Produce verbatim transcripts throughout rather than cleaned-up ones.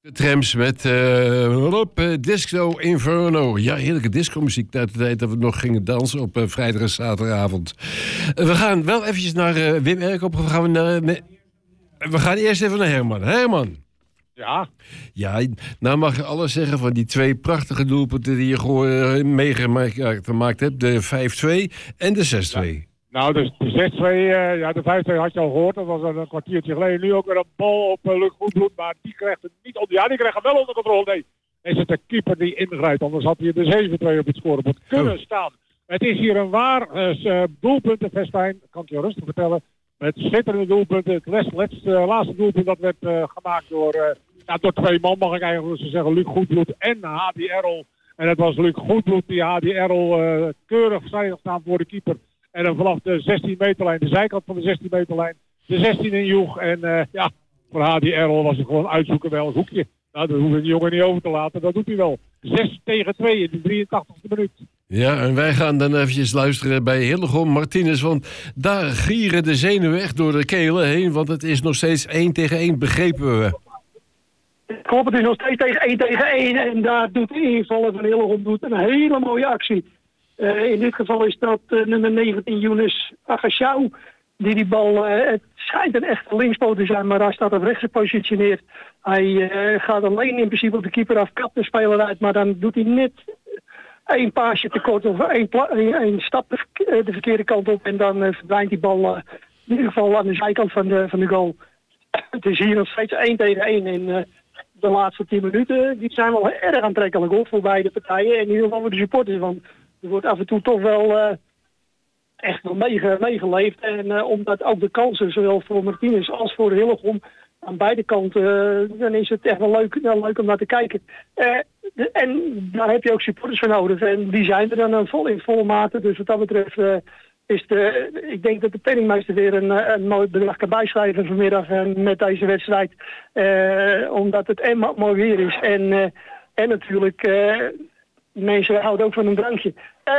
De Trams met uh, Disco Inferno. Ja, heerlijke discomuziek. Uit de tijd dat we nog gingen dansen op uh, vrijdag en zaterdagavond. Uh, we gaan wel eventjes naar uh, Wim Erkop. We gaan, naar, uh, we gaan eerst even naar Herman. Herman. Ja? Ja, nou mag je alles zeggen van die twee prachtige doelpunten die je gewoon uh, meegemaakt hebt. De vijf twee en de zes twee. Ja. Nou, dus de zes twee, uh, ja, de vijf twee had je al gehoord. Dat was een kwartiertje geleden. Nu ook weer een bal op uh, Luc Goedbloed. Maar die krijgt het niet onder. Ja, die krijgt hem wel onder controle. Nee, is het de keeper die ingrijpt. Anders had hij de zeven twee op het scorebord kunnen oh. staan. Het is hier een waar uh, doelpuntenfestijn. Kan ik je rustig vertellen. Met schitterende doelpunten. Het les, laatste, uh, laatste doelpunt dat werd uh, gemaakt door, uh, ja, door twee man, mag ik eigenlijk zeggen. Luc Goedbloed en H D Errol. En het was Luc Goedbloed die H D Errol uh, keurig veilig staan voor de keeper. En dan vanaf de zestien meterlijn, de zijkant van de zestien meterlijn, de zestien in joeg. En uh, ja, voor H D Errol was het gewoon uitzoeken wel een hoekje. Nou, dat hoeven die jongen niet over te laten. Dat doet hij wel. zes tegen twee in de drieëntachtigste minuut. Ja, en wij gaan dan eventjes luisteren bij Hillegom Martinez. Want daar gieren de zenuwen echt door de kelen heen. Want het is nog steeds één tegen één, begrepen we. Klopt, het is nog steeds tegen één tegen één. En daar doet de invaller van Hillegom doet een hele mooie actie. Uh, in dit geval is dat uh, nummer negentien, Younes Agachau, die die bal, uh, het schijnt een echte linkspoot te zijn, maar hij staat op rechts gepositioneerd. Hij uh, gaat alleen in principe op de keeper af, kapt de speler uit, maar dan doet hij net één paasje tekort of één, pla- één, één stap de, de verkeerde kant op en dan uh, verdwijnt die bal uh, in ieder geval aan de zijkant van de, van de goal. Het is hier nog steeds één tegen één en uh, de laatste tien minuten die zijn wel erg aantrekkelijk hoor, voor beide partijen en in ieder geval voor de supporters, want er wordt af en toe toch wel uh, echt wel meege, meegeleefd. En uh, omdat ook de kansen, zowel voor Martinez als voor Hillegom, aan beide kanten, uh, dan is het echt wel leuk, wel leuk om naar te kijken. Uh, de, en daar heb je ook supporters voor nodig. En die zijn er dan uh, vol in volle mate. Dus wat dat betreft uh, is de, ik denk dat de penningmeester weer een, een mooi bedrag kan bijschrijven vanmiddag uh, met deze wedstrijd. Uh, omdat het en mooi weer is. En, uh, en natuurlijk... Uh, mensen houden ook van een drankje.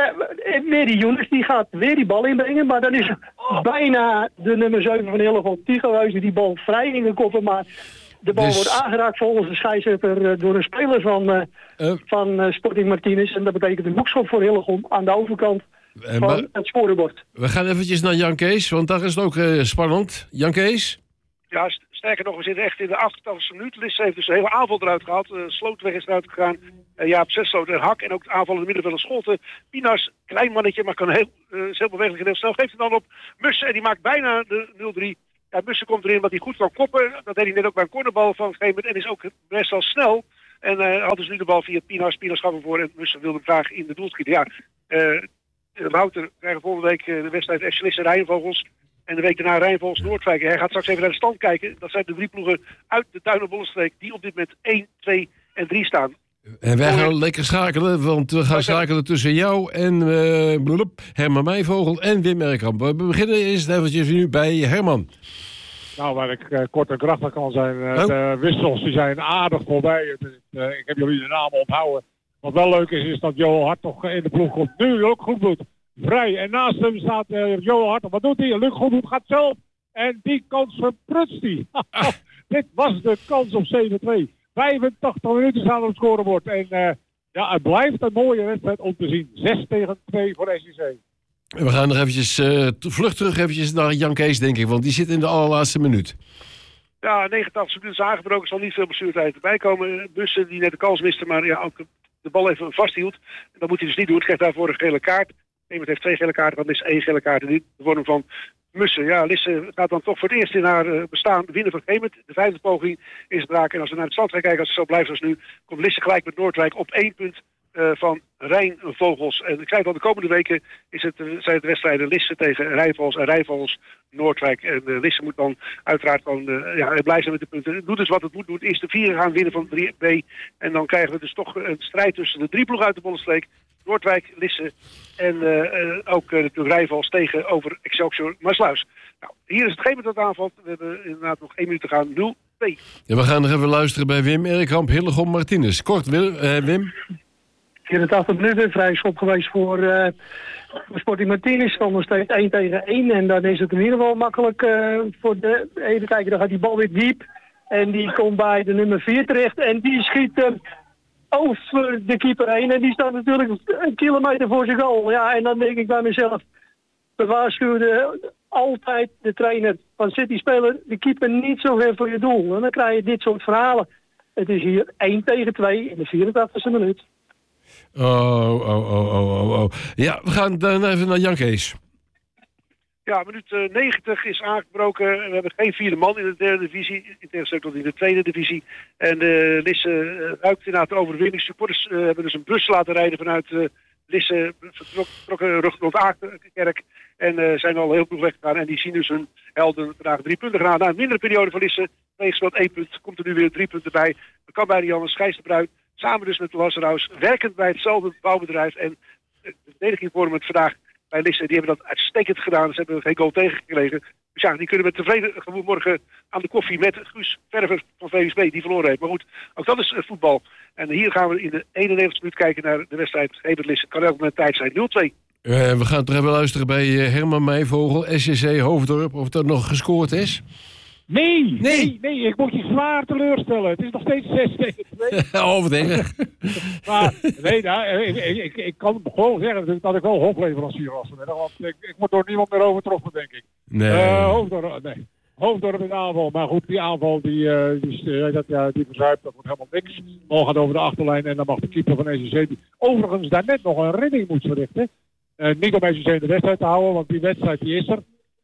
Uh, weer die Younes, die gaat weer die bal inbrengen. Maar dan is oh. bijna de nummer zeven van Hillegom, Tigo die bal vrij in de koppen. Maar de bal dus... wordt aangeraakt volgens de scheidsrechter uh, door een speler van, uh, uh. van uh, Sporting Martinez. En dat betekent een hoekschop voor Hillegom aan de overkant uh, van maar... het scorebord. We gaan eventjes naar Jan Kees, want daar is het ook uh, spannend. Jan Kees? Ja, sterker nog, we zitten echt in de achtentachtigste minuut. Lisse heeft dus de hele aanval eruit gehaald. Uh, Slootweg is eruit gegaan. Uh, Jaap Zesloot en Hak. En ook de aanval in het middenveld Scholten. Pinas, klein mannetje, maar kan heel, uh, is heel bewegelijk en heel snel. Geeft hem dan op Mussen en die maakt bijna de nul drie. Ja, Mussen komt erin omdat hij goed kan koppen. Dat deed hij net ook bij een cornerbal van een gegeven moment. En is ook best wel snel. En uh, had dus nu de bal via Pinas. Pinas gaf hem voor en Mussen wilde hem graag in de doel schieten. Ja, uh, Wouter krijgen volgende week uh, de wedstrijd F C Lisse Rijnvogels. En de week daarna Rijnvogels Noordwijk. Hij gaat straks even naar de stand kijken. Dat zijn de drie ploegen uit de Tuinen-Bollenstreek die op dit moment één, twee en drie staan. En wij gaan lekker schakelen, want we gaan schakelen tussen jou en uh, blub, Herman Meijvogel en Wim Erkamp. We beginnen eerst eventjes nu bij Herman. Nou, waar ik uh, kort en krachtig kan zijn, uh, oh. de wissels die zijn aardig voorbij. Uh, ik heb jullie de namen onthouden. Wat wel leuk is, is dat Joel Hartog in de ploeg komt. Nu ook Goedbloed. Vrij. En naast hem staat uh, Joel Hartog. Wat doet hij? Luc Goedbloed gaat zelf. En die kans verprutst hij. Ah. Dit was de kans op zeven twee. vijfentachtig minuten staan op het scorebord. En uh, ja, het blijft een mooie wedstrijd om te zien. zes tegen twee voor S C C. We gaan nog eventjes uh, vlug terug eventjes naar Jan Kees, denk ik. Want die zit in de allerlaatste minuut. Ja, negenentachtig minuten is aangebroken. Zal niet veel bestuurtijd erbij komen. Bussen die net de kans miste, maar ja, ook de bal even vasthield. En dat moet hij dus niet doen. Het krijgt daarvoor een gele kaart. Iemand heeft twee gele kaarten, dan is één gele kaart in de vorm van Mussen. Ja, Lisse gaat dan toch voor het eerst in haar uh, bestaan winnen van Gemert. De vijfde poging is braak. En als we naar de stand gaan kijken, als het zo blijft als nu, komt Lisse gelijk met Noordwijk op één punt uh, van Rijnvogels. En ik zei het al, de komende weken is het, uh, zijn het wedstrijden Lisse tegen Rijnvogels en Rijnvogels Noordwijk. En uh, Lisse moet dan uiteraard gewoon uh, ja, blij zijn met de punten. Doe dus wat het moet doen. Eerst de vier gaan winnen van drie B. En dan krijgen we dus toch een strijd tussen de drie ploegen uit de Bollenstreek. Noordwijk, Lisse en uh, uh, ook uh, de Rijnvogels tegenover Excelsior Maasluis. Nou, hier is het geen dat aanvalt. We hebben inderdaad nog één minuut te gaan. nul twee. Ja, we gaan nog even luisteren bij Wim Erkamp, Hillegom Martinez. Kort, Wil, uh, Wim. vierentachtig minuten, vrij schop geweest voor, uh, voor Sporting Martinez. Dan nog steeds één tegen één. En dan is het in ieder geval makkelijk uh, voor de... Even kijken, dan gaat die bal weer diep. En die komt bij de nummer vier terecht. En die schiet hem over de keeper heen. En die staat natuurlijk een kilometer voor zijn goal. Ja, en dan denk ik bij mezelf. We waarschuwden altijd de trainer van City speler. De keeper niet zo ver voor je doel. En dan krijg je dit soort verhalen. Het is hier één tegen twee in de vierentachtigste minuut. Oh, oh, oh, oh, oh, oh. Ja, we gaan dan even naar Jan Kees. Ja, minuut uh, negentig is aangebroken. We hebben geen vierde man in de derde divisie. In tegenstelling tot in de tweede divisie. En uh, Lisse uh, ruikt inderdaad de overwinning. Supporters uh, hebben dus een bus laten rijden vanuit uh, Lisse. Vertrokken rug rond Akenkerk. En uh, zijn al heel vroeg weggegaan. En die zien dus hun helden vandaag drie punten gedaan. Na een mindere periode van Lisse. Meegespeeld één punt. Komt er nu weer drie punten bij. Dat kan bij de Jannes Gijs de Bruin. Samen dus met Lazarus. Werkend bij hetzelfde bouwbedrijf. En de verdediging voor hem het vandaag bij Lisse, die hebben dat uitstekend gedaan. Ze hebben geen goal tegengekregen. Dus ja, die kunnen met tevreden gevoel morgen aan de koffie met Guus Verver van V S B, die verloren heeft. Maar goed, ook dat is uh, voetbal. En hier gaan we in de eenennegentigste minuut kijken naar de wedstrijd Hebert-Lisse. Kan elk moment tijd zijn. nul twee. Uh, we gaan toch even luisteren bij uh, Herman Meijvogel, S C C Hoofddorp, of dat nog gescoord is. Nee, Nee. nee, nee, ik moet je zwaar teleurstellen. Het is nog steeds zes tegen twee. Overdingen. Maar nee, nou, ik, ik, ik, ik kan gewoon zeggen dat ik wel hofleverancier was vanmiddag. Want ik, ik word door niemand meer overtroffen, denk ik. Nee. Uh, Hoofddorp, nee. Hoofddorp in de aanval. Maar goed, die aanval die, uh, die, uh, dat, ja, die verzuipt, dat wordt helemaal niks. De bal gaat over de achterlijn en dan mag de keeper van S C C, die overigens daar net nog een redding moet verrichten. Uh, niet om S C C in de wedstrijd te houden, want die wedstrijd die is er.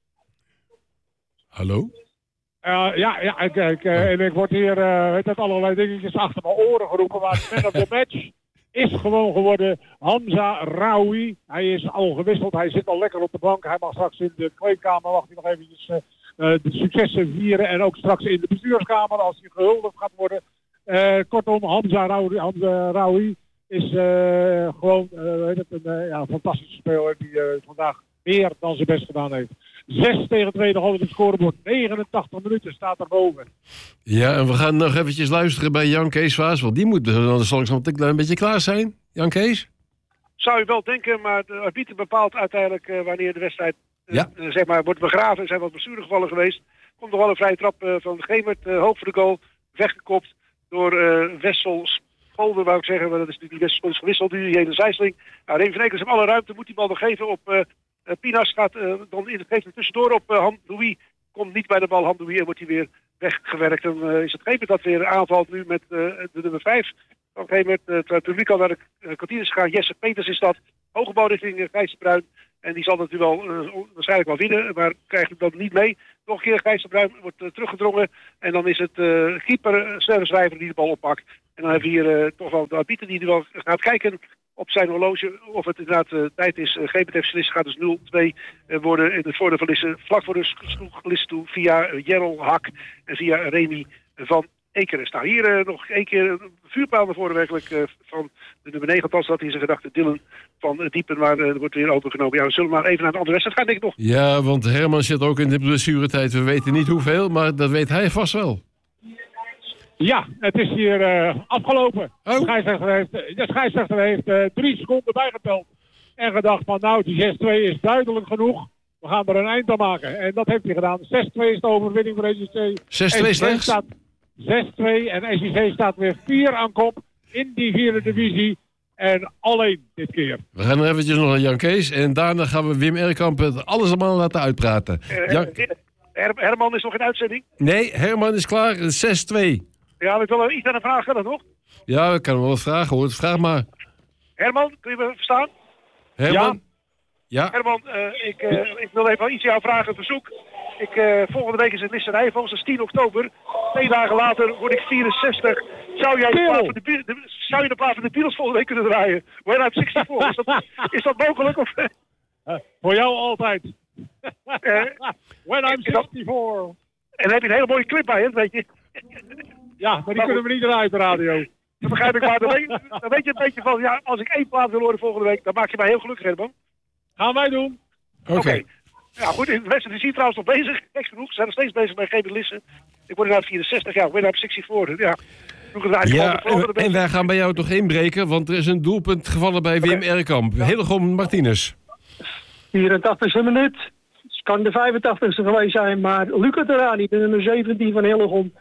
Hallo? Uh, ja, ja ik, ik, uh, en ik word hier, uh, weet het, allerlei dingetjes achter mijn oren geroepen. Maar de man of the match is gewoon geworden Hamza Raoui. Hij is al gewisseld, hij zit al lekker op de bank. Hij mag straks in de kleedkamer, mag hij nog eventjes uh, uh, de successen vieren. En ook straks in de bestuurskamer als hij gehuldigd gaat worden. Uh, kortom, Hamza Raoui, Hamza Raoui is uh, gewoon uh, weet het, een uh, ja, fantastische speler die uh, vandaag meer dan zijn best gedaan heeft. zes tegen twee, nog altijd het scorebord. negenentachtig minuten staat er boven. Ja, en we gaan nog eventjes luisteren bij Jan Kees Vaas. Want die moet dan langzamerhand een beetje klaar zijn. Jan Kees? Zou je wel denken, maar de arbiter bepaalt uiteindelijk uh, wanneer de wedstrijd uh, Ja. uh, zeg maar, wordt begraven. Er zijn wat blessuregevallen geweest. Komt nog wel een vrije trap uh, van Gemert. Uh, hoog voor de goal. Weggekopt door uh, Wessel Scholder, wou ik zeggen. Maar dat is natuurlijk die Wessel is gewisseld. Nu die hele Zijsling. Nou, Reen van Ekels heeft alle ruimte. Moet die bal nog geven op... Uh, Uh, Pinas gaat uh, dan in het geeft hem tussendoor op uh, Hamdoui. Komt niet bij de bal Hamdoui en wordt hij weer weggewerkt. Dan uh, is het Gemert dat weer aanvalt nu met uh, de nummer vijf. Van Gemert, uh, terwijl het publiek al naar de uh, kantine is gegaan. Jesse Peters is dat. Hoge bal richting uh, Gijs de Bruin. En die zal natuurlijk wel uh, waarschijnlijk wel winnen. Maar krijgt hem dan niet mee. Nog een keer Gijs de Bruin wordt uh, teruggedrongen. En dan is het uh, keeper uh, Sterrenschrijver die de bal oppakt. En dan hebben we hier uh, toch wel de arbiter die er wel gaat kijken op zijn horloge of het inderdaad uh, tijd is. Uh, G B T Lisse gaat dus nul twee uh, worden in het voordeel van Lisse. Vlak voor de sloeg Lisse toe via uh, Jerrel Hak en via Remy van Ekeren. Nou, hier uh, nog één keer een vuurpijl naar voren werkelijk uh, van de nummer negen. Althans, dat hij zijn gedachte Dylan van uh, Diepen, maar uh, er wordt weer opengenomen. Ja, we zullen maar even naar de andere wedstrijd gaan, denk ik nog. Ja, want Herman zit ook in de blessuretijd. We weten niet hoeveel, maar dat weet hij vast wel. Ja, het is hier uh, afgelopen. Oh. De scheidsrechter heeft, de scheidsrechter heeft uh, drie seconden bijgeteld. En gedacht van nou, die zes twee is duidelijk genoeg. We gaan er een eind aan maken. En dat heeft hij gedaan. zes twee is de overwinning voor S C C. zes twee slechts? zes twee en S C C staat weer vier aan kop in die vierde divisie. En alleen dit keer. We gaan er eventjes nog naar Jan Kees. En daarna gaan we Wim Erkamp het alles allemaal laten uitpraten. Uh, Jan... Her Herman is nog in uitzending? Nee, Herman is klaar. zes twee. Ja, ik wil iets aan de vraag, kan dat nog? Ja, ik kan hem wel vragen hoor. Vraag maar. Herman, kun je me verstaan? Herman? Ja. Ja. Herman, uh, ik, uh, ik wil even iets aan jou vragen, een verzoek. Ik, uh, volgende week is het Lisserij, volgens is tien oktober. Twee dagen later word ik vierenzestig. Zou jij de plaat van de, de, zou je de plaat van de Beatles volgende week kunnen draaien? When I'm zesenzestig. Is dat, is dat mogelijk? Of? Uh, voor jou altijd. Uh, When I'm zesenzestig. En dan heb je een hele mooie clip bij, hè, weet je. Ja, maar die maar kunnen we niet draaien op de radio. Dat begrijp ik, maar dan weet, dan weet je een beetje van, ja, als ik één plaat wil horen volgende week, dan maak je mij heel gelukkig, Herman. Gaan wij doen. Oké. Okay. Okay. Ja, goed, de wedstrijd is hier trouwens nog bezig. Gek genoeg, ze zijn nog steeds bezig bij G B Lisse. Ik word inderdaad vierenzestig, ja, ik ben op zesenzestig. Ja, ja en, en wij gaan bij jou toch inbreken, want er is een doelpunt gevallen bij Wim okay. Erkamp. Ja. Hillegom Martinez. vierentachtigste minuut. Het kan de vijfentachtigste geweest zijn, maar Luca Terrani, de nummer zeventien van Hillegom,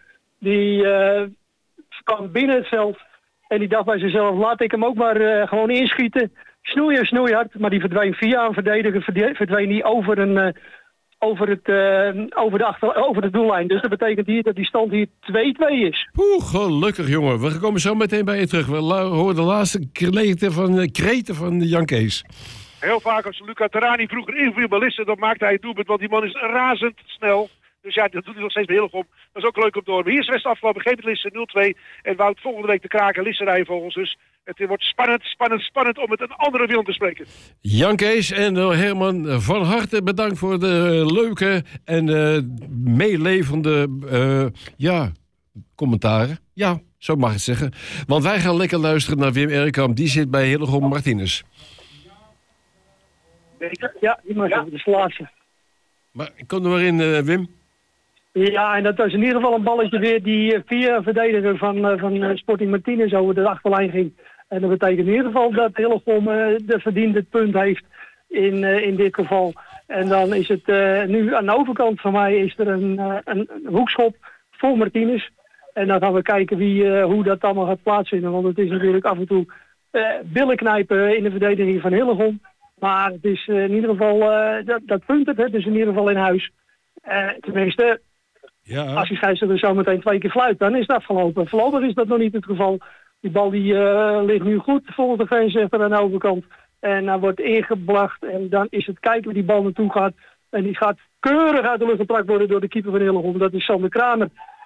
Die uh, kwam binnen het veld en die dacht bij zichzelf, laat ik hem ook maar uh, gewoon inschieten. Snoeien, snoeihard, maar die verdween via een verdediger, verdween die over, een, uh, over, het, uh, over, de achter, over de doellijn. Dus dat betekent hier dat die stand hier twee-twee is. Oeh, gelukkig jongen. We komen zo meteen bij je terug. We horen de laatste kreten van, kreten van Jan Kees. Heel vaak als Luca Terrani vroeger inviel bij Lisse, dan maakte hij het doelpunt, want die man is razendsnel. Dus ja, dat doet hij nog steeds bij Hillegom. Dat is ook leuk om te horen. Hier is West afgelopen, geen Lisse nul-twee. En Wout volgende week te kraken, Lisse rijvogels. Dus het wordt spannend, spannend, spannend om met een andere Willem te spreken. Jan Kees en Herman, van harte bedankt voor de leuke en uh, meelevende uh, ja, commentaren. Ja, zo mag ik het zeggen. Want wij gaan lekker luisteren naar Wim Erkamp. Die zit bij Hillegom Martinez. Ja, die mag ja. de laatste. Maar kom er maar in, uh, Wim. Ja, en dat was in ieder geval een balletje weer die uh, via verdediger van, uh, van uh, Sporting Martinez over de achterlijn ging. En dat betekent in ieder geval dat Hillegom uh, de verdiende punt heeft in, uh, in dit geval. En dan is het uh, nu aan de overkant van mij is er een, uh, een, een hoekschop voor Martinez. En dan gaan we kijken wie, uh, hoe dat allemaal gaat plaatsvinden. Want het is natuurlijk af en toe uh, billen knijpen in de verdediging van Hillegom. Maar het is uh, in ieder geval, uh, dat, dat punt het, het is in ieder geval in huis. Uh, tenminste, ja. Als die scheidsrechter zo meteen twee keer fluit, dan is het afgelopen. Voorlopig is dat nog niet het geval. Die bal die, uh, ligt nu goed volgens de grensrechter aan de overkant. En dan wordt ingebracht en dan is het kijken waar die bal naartoe gaat. En die gaat keurig uit de lucht geplakt worden door de keeper van Hillegom. Dat is Sander Kramer.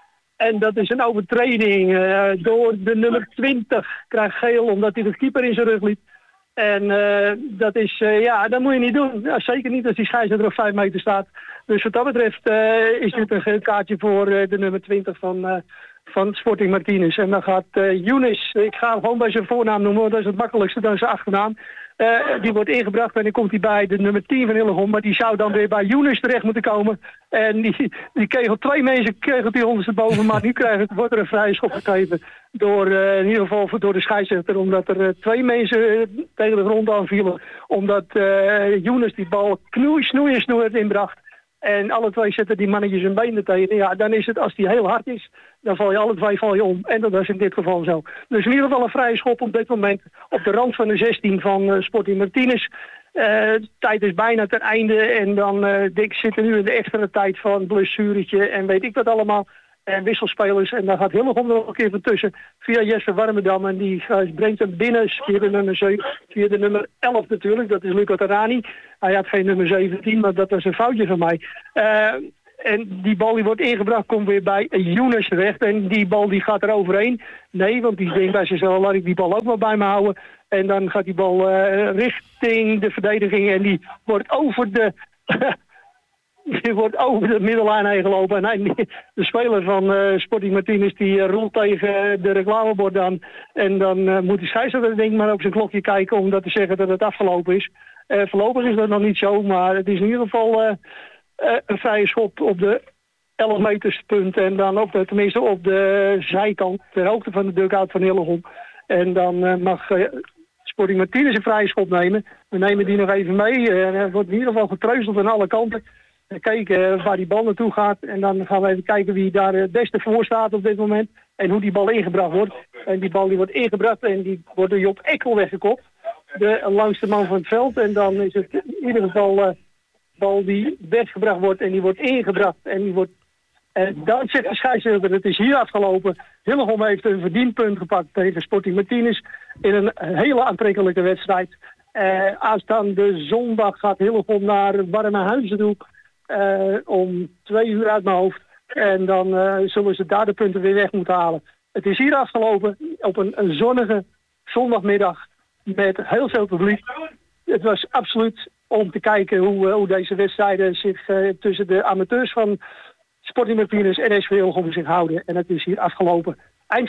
En dat is een overtreding uh, door de nummer twintig. Krijgt geel omdat hij de keeper in zijn rug liep. En uh, dat is, uh, ja, dat moet je niet doen. Ja, zeker niet als die scheidsrechter op vijf meter staat. Dus wat dat betreft uh, is dit een geel kaartje voor uh, de nummer twintig van, uh, van Sporting Martinez. En dan gaat uh, Younes, ik ga hem gewoon bij zijn voornaam noemen, want dat is het makkelijkste dan zijn achternaam. Uh, die wordt ingebracht en dan komt hij bij de nummer tien van Hillegom. Maar die zou dan weer bij Younes terecht moeten komen. En die, die kegelt twee mensen, kegelt die ondersteboven. Maar nu krijgt, wordt er een vrije schop gegeven. Door, uh, in ieder geval door de scheidsrechter. Omdat er uh, twee mensen uh, tegen de grond aanvielen. Omdat uh, Younes die bal knoei, snoeien, snoeien inbracht. En alle twee zetten die mannetjes hun been er tegen. Ja, dan is het, als die heel hard is, dan val je alle twee val je om. En dat is in dit geval zo. Dus in ieder geval een vrije schop op dit moment op de rand van de zestien van uh, Sporting Martinez. Uh, de tijd is bijna ten einde. En dan uh, denk ik, zitten nu in de extra tijd van blessuretje en weet ik wat allemaal. En wisselspelers. En daar gaat Hillegom nog een keer van tussen. Via Jesper Warmerdam. En die uh, brengt hem binnen. Via de nummer zeven. Via de nummer elf natuurlijk. Dat is Luca Terrani. Hij had geen nummer zeventien. Maar dat was een foutje van mij. Uh, en die bal die wordt ingebracht. Komt weer bij Younes terecht. En die bal die gaat er overheen. Nee, want die denkt bij zichzelf. Laat ik die bal ook wel bij me houden. En dan gaat die bal uh, richting de verdediging. En die wordt over de... Die wordt over de middellijn heen gelopen. En hij, de speler van uh, Sporting Martinez die uh, rolt tegen de reclamebord aan. En dan uh, moet die scheidsrechter denk ik maar op zijn klokje kijken om dat te zeggen dat het afgelopen is. Uh, voorlopig is dat nog niet zo, maar het is in ieder geval uh, uh, een vrije schop op de elf meterspunt. En dan op de, tenminste op de zijkant, ter hoogte van de dugout van Hillegom. En dan uh, mag uh, Sporting Martinez een vrije schop nemen. We nemen die nog even mee. Uh, er wordt in ieder geval getreuzeld aan alle kanten. Kijken waar die bal naartoe gaat. En dan gaan we even kijken wie daar het beste voor staat op dit moment. En hoe die bal ingebracht wordt. En die bal die wordt ingebracht en die wordt door Job Ekkel weggekopt. De langste man van het veld. En dan is het in ieder geval een uh, bal die weggebracht wordt. En die wordt ingebracht. En die wordt... En dan zegt de scheidsrechter, het is hier afgelopen. Hillegom heeft een verdienpunt gepakt tegen Sporting Martinez. In een hele aantrekkelijke wedstrijd. Uh, aanstaande zondag gaat Hillegom naar Warnehuizen toe. Uh, om twee uur uit mijn hoofd. En dan uh, zullen ze daar de punten weer weg moeten halen. Het is hier afgelopen op een, een zonnige zondagmiddag met heel veel publiek. Het was absoluut om te kijken hoe, uh, hoe deze wedstrijden zich uh, tussen de amateurs van Sporting Martinez en S V Hillegom zich houden. En het is hier afgelopen. Eindstand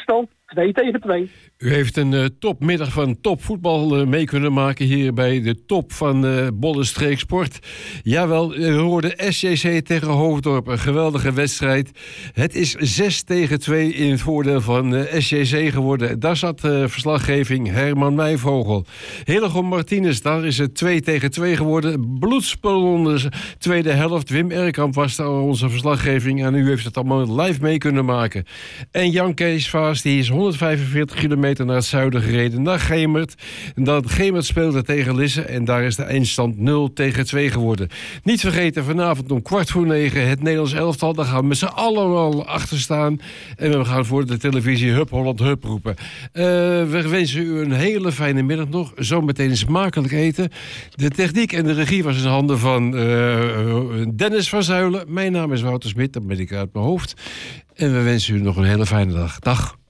twee tegen twee. U heeft een uh, topmiddag van topvoetbal uh, mee kunnen maken hier bij de top van uh, Bollenstreek Sport. Jawel, we hoorden S J C tegen Hoofddorp. Een geweldige wedstrijd. Het is zes tegen twee in het voordeel van uh, S J C geworden. Daar zat uh, verslaggeving Herman Meijvogel. Hillegom Martinez, daar is het twee tegen twee geworden. Bloedspelonde tweede helft. Wim Erkamp was daar onze verslaggeving en u heeft het allemaal live mee kunnen maken. En Jan Kees Vaas, die is honderdvijfenveertig kilometer naar het zuiden gereden, naar Gemert. En dat Gemert speelde tegen Lisse en daar is de eindstand nul tegen twee geworden. Niet vergeten, vanavond om kwart voor negen het Nederlands elftal. Daar gaan we met z'n allemaal achter staan. En we gaan voor de televisie Hup Holland Hup roepen. Uh, we wensen u een hele fijne middag nog. Zometeen smakelijk eten. De techniek en de regie was in handen van uh, Dennis van Zuilen. Mijn naam is Wouter Smit, dat ben ik uit mijn hoofd. En we wensen u nog een hele fijne dag. Dag.